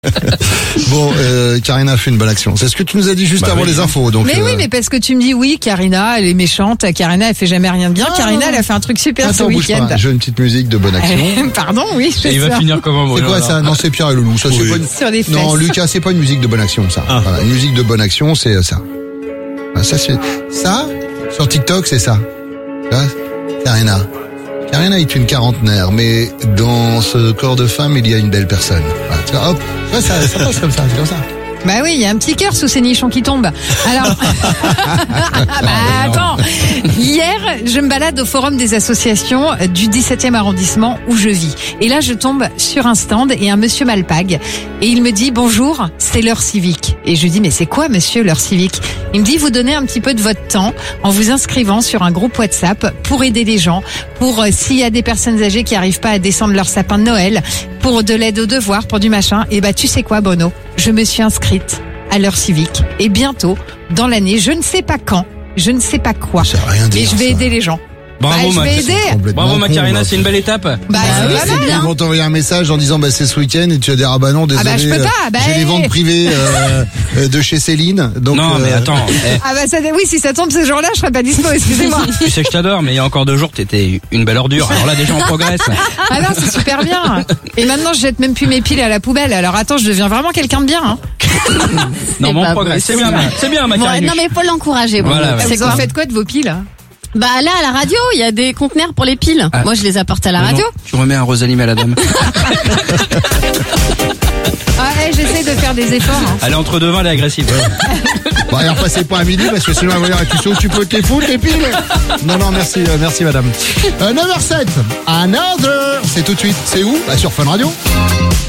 Bon, Karina fait une bonne action. C'est ce que tu nous as dit juste avant les infos. Donc, mais oui, mais parce que tu me dis oui, Karina, elle est méchante. Karina, elle fait jamais rien de bien. Karina, elle a fait un truc super ce week-end. J'ai une petite musique de bonne action. Pardon, oui. Et il va finir comment, Bruno? C'est quoi ça? Non, c'est Pierre et Loulou. Ça, c'est pas une... Sur les fesses. Non, Lucas, c'est pas une musique de bonne action, ça. Voilà, une musique de bonne action, c'est ça. Ça, c'est ça. Sur TikTok, c'est ça. Là, Karina. Karina est une quarantenaire, mais dans ce corps de femme, il y a une belle personne. Voilà, tu vois, hop, ouais, ça passe comme ça, c'est comme ça. Bah oui, il y a un petit cœur sous ces nichons qui tombent. Alors, attends. Hier, je me balade au forum des associations du 17e arrondissement où je vis. Et là, je tombe sur un stand et un monsieur m'alpague. Et il me dit, bonjour, c'est l'heure civique. Et je lui dis, mais c'est quoi, monsieur, l'heure civique? Il me dit, vous donnez un petit peu de votre temps en vous inscrivant sur un groupe WhatsApp pour aider les gens, pour s'il y a des personnes âgées qui arrivent pas à descendre leur sapin de Noël, pour de l'aide aux devoirs, pour du machin. Et bah, tu sais quoi, Bono? Je me suis inscrite à l'heure civique. Et bientôt, dans l'année, je ne sais pas quand, je ne sais pas quoi, mais je vais aider les gens. Bravo, je vais aider. Bravo, ma Karina, c'est une belle étape. Bah, oui, c'est pas mal, ils vont t'envoyer un message en disant, c'est ce week-end, et tu vas dire, bah non, désolé. je peux pas, j'ai les ventes privées, de chez Céline. Donc, non, mais attends. Oui, si ça tombe ce jour-là, je serai pas dispo, excusez-moi. Tu sais que je t'adore, mais il y a encore 2 jours, t'étais une belle ordure. Alors là, déjà, on progresse. Ah non, c'est super bien. Et maintenant, je jette même plus mes piles à la poubelle. Alors attends, je deviens vraiment quelqu'un de bien, hein. Non, mais on progresse. C'est bien, ma Karina. Non, mais faut l'encourager. Voilà, ouais. Vous faites quoi de vos piles? Bah là, à la radio, il y a des conteneurs pour les piles. Moi, je les apporte à la radio. Tu remets un Rosalie à la dame. J'essaie de faire des efforts. Hein. Elle est entre deux vins, elle est agressive. Bon, et repassez pas à midi, parce que sinon, elle va dire, tu sais où tu peux te les foutre, les piles? Non, merci madame. 9h07. Another. C'est tout de suite. C'est où? Sur Fun Radio.